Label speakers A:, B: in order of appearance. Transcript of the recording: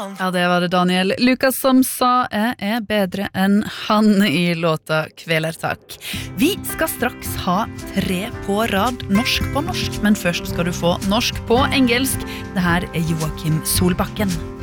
A: Ja, det var det Daniel Lukas som sa. Jeg bedre enn han i låta Kvelertak. Vi skal straks ha 3 på rad norsk på norsk, men først skal du få norsk på engelsk. Det her er Joakim Solbakken.